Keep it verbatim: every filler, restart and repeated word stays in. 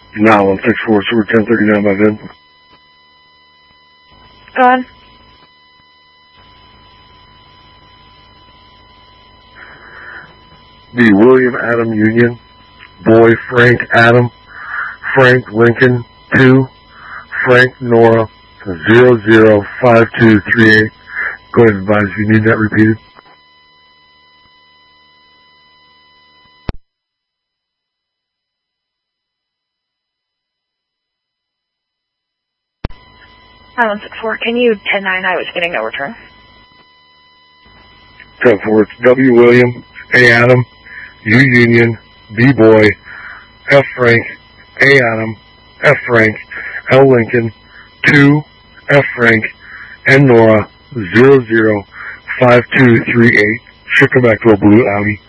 Now one six four, Super ten thirty-nine by Vin. Go on. The William Adam Union, Boy Frank Adam, Frank Lincoln two, Frank Nora zero zero five two three eight. Go ahead and advise if you need that repeated. nine one six four, can you ten nine, I was getting no return. ten four, it's W William, A Adam, U Union, B Boy, F Frank, A Adam, F Frank, L Lincoln, two, F Frank, N Nora, zero zero five two three eight. Should come back to a blue Audi.